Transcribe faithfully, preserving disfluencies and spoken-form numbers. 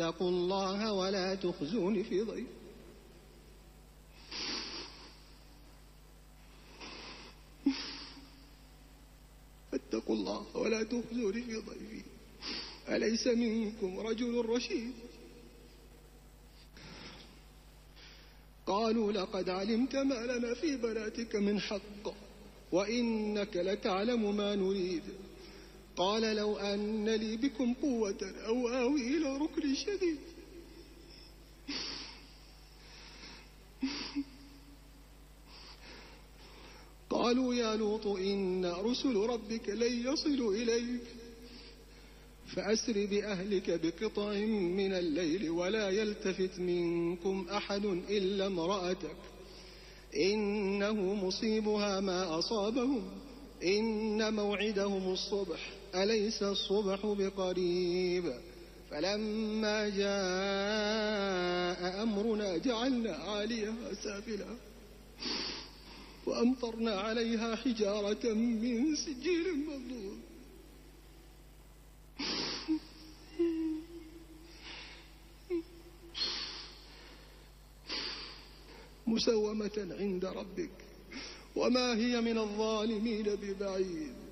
فاتقوا الله ولا تخزون في ضيف فاتقوا الله ولا تخزون في ضيفي أليس منكم رجل رشيد قالوا لقد علمت ما لنا في بناتك من حق وإنك لتعلم ما نريد قال لو أن لي بكم قوة أو آوي إلى ركن شديد قالوا يا لوط إن رسل ربك لن يصلوا إليك فأسر بأهلك بقطع من الليل ولا يلتفت منكم أحد إلا امرأتك إنه مصيبها ما أصابهم إن موعدهم الصبح أليس الصبح بقريب فلما جاء أمرنا جعلنا عاليها سافلها وأمطرنا عليها حجارة من سجيل منضود مسومة عند ربك وما هي من الظالمين ببعيد